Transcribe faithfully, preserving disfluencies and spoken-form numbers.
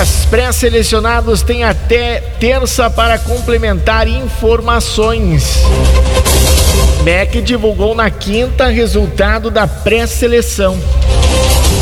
atletas pré-selecionados têm até terça para complementar informações. M E C divulgou na quinta resultado da pré-seleção.